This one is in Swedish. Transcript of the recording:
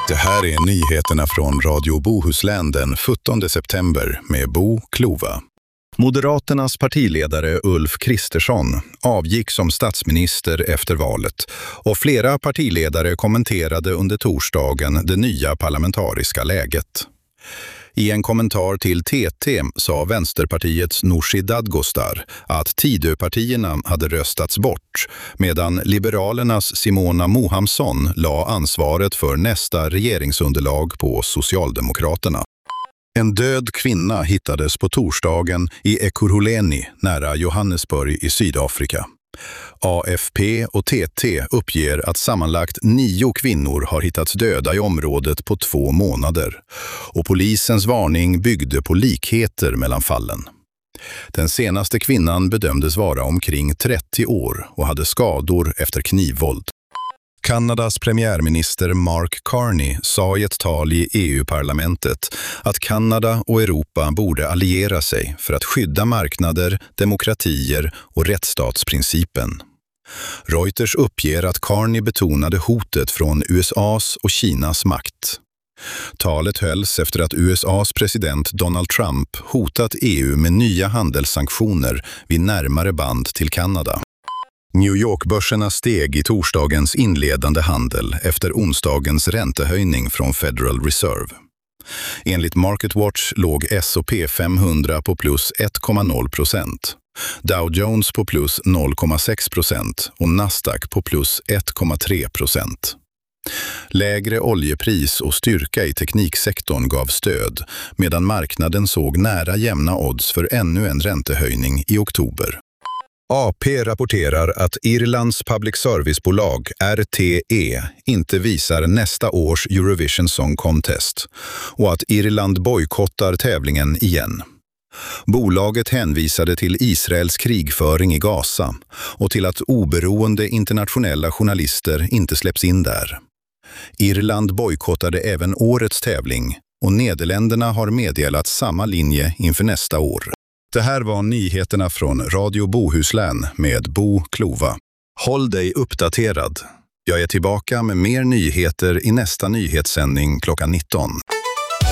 Det här är nyheterna från Radio Bohuslän den 17 september med Bo Klova. Moderaternas partiledare Ulf Kristersson avgick som statsminister efter valet och flera partiledare kommenterade under torsdagen det nya parlamentariska läget. I en kommentar till TT sa Vänsterpartiets Nooshi Dadgostar att Tidöpartierna hade röstats bort, medan Liberalernas Simona Mohamsson la ansvaret för nästa regeringsunderlag på Socialdemokraterna. En död kvinna hittades på torsdagen i Ekurhuleni nära Johannesburg i Sydafrika. AFP och TT uppger att sammanlagt 9 kvinnor har hittats döda i området på 2 månader och polisens varning byggde på likheter mellan fallen. Den senaste kvinnan bedömdes vara omkring 30 år och hade skador efter knivvåld. Kanadas premiärminister Mark Carney sa i ett tal i EU-parlamentet att Kanada och Europa borde alliera sig för att skydda marknader, demokratier och rättsstatsprincipen. Reuters uppger att Carney betonade hotet från USAs och Kinas makt. Talet hölls efter att USAs president Donald Trump hotat EU med nya handelssanktioner vid närmare band till Kanada. New York-börserna steg i torsdagens inledande handel efter onsdagens räntehöjning från Federal Reserve. Enligt MarketWatch låg S&P 500 på plus 1,0%, Dow Jones på plus 0,6% och Nasdaq på plus 1,3%. Lägre oljepris och styrka i tekniksektorn gav stöd, medan marknaden såg nära jämna odds för ännu en räntehöjning i oktober. AP rapporterar att Irlands public service-bolag RTE inte visar nästa års Eurovision Song Contest och att Irland bojkottar tävlingen igen. Bolaget hänvisade till Israels krigföring i Gaza och till att oberoende internationella journalister inte släpps in där. Irland bojkottade även årets tävling och Nederländerna har meddelat samma linje inför nästa år. Det här var nyheterna från Radio Bohuslän med Bo Klova. Håll dig uppdaterad. Jag är tillbaka med mer nyheter i nästa nyhetssändning klockan 19.